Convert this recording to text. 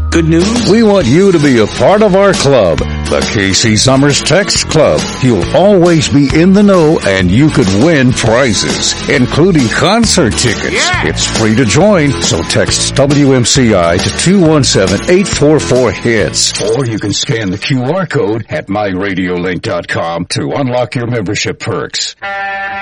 Good news? We want you to be a part of our club, the KC Summers Text Club. You'll always be in the know and you could win prizes, including concert tickets. Yeah. It's free to join, so text WMCI to 217-844-HITS. Or you can scan the QR code at myradiolink.com to unlock your membership perks.